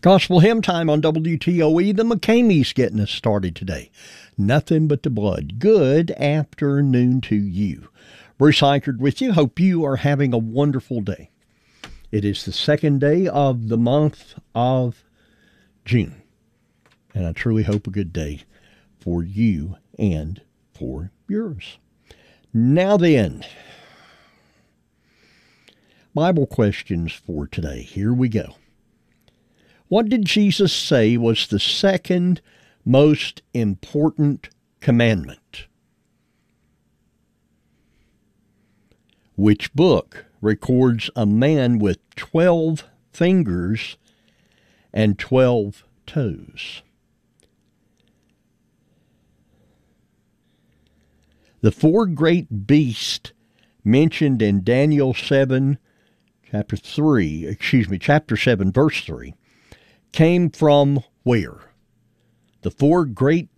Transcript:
Gospel Hymn Time on WTOE. The McCameys getting us started today. Nothing but the blood. Good afternoon to you. Bruce Eichert with you. Hope you are having a wonderful day. It is the second day of the month of June. And I truly hope a good day for you and for yours. Now then, Bible questions for today. Here we go. What did Jesus say was the second most important commandment? Which book records a man with 12 fingers and 12 toes? The four great beasts mentioned in Daniel 7, chapter 7, verse 3, came from where? The four great